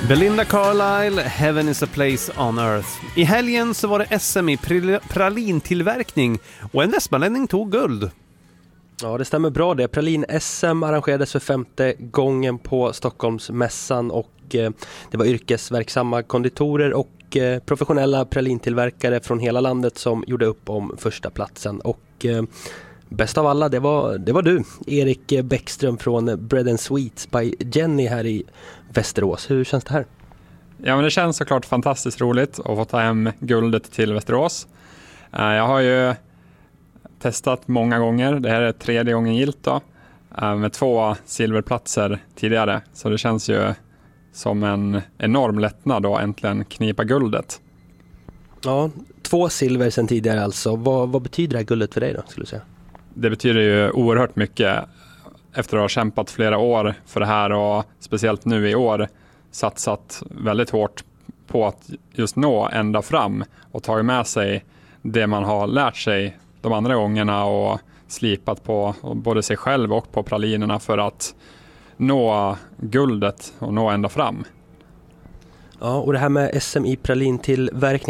Belinda Carlisle, Heaven is a place on earth. I helgen så var det SM i pralintillverkning och en västmanlänning tog guld. Ja, det stämmer bra det. Pralin-SM arrangerades för 5:e gången på Stockholmsmässan och det var yrkesverksamma konditorer och professionella pralintillverkare från hela landet som gjorde upp om första platsen. Och bäst av alla, det var du, Erik Bäckström från Bread and Sweets by Jenny här i Västerås. Hur känns det här? Ja, men det känns såklart fantastiskt roligt att få ta hem guldet till Västerås. Jag har ju testat många gånger. Det här är 3:e gången gillt då, med 2 silverplatser tidigare. Så det känns ju som en enorm lättnad att äntligen knipa guldet. Ja, 2 silver sedan tidigare alltså. Vad betyder det här guldet för dig då, skulle du säga? Det betyder ju oerhört mycket efter att ha kämpat flera år för det här och speciellt nu i år satsat väldigt hårt på att just nå ända fram och tagit med sig det man har lärt sig de andra gångerna och slipat på både sig själv och på pralinerna för att nå guldet och nå ända fram. Ja, och det här med SM i pralintillverkning